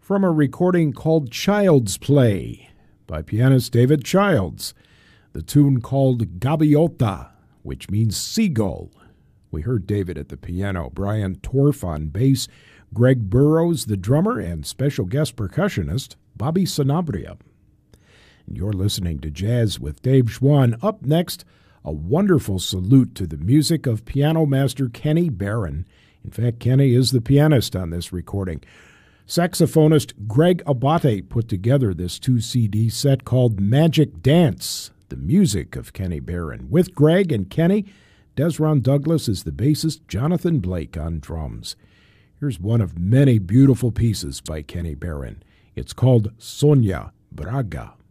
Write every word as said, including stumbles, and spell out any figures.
from a recording called Child's Play by pianist David Childs. The tune called Gaviota, which means seagull. We heard David at the piano, Brian Torf on bass, Greg Burrows, the drummer, and special guest percussionist Bobby Sanabria. And you're listening to Jazz with Dave Schwann. Up next, a wonderful salute to the music of piano master Kenny Barron. In fact, Kenny is the pianist on this recording. Saxophonist Greg Abate put together this two-C D set called Magic Dance, the music of Kenny Barron. With Greg and Kenny, Desron Douglas is the bassist, Jonathan Blake on drums. Here's one of many beautiful pieces by Kenny Barron. It's called Sonia Braga.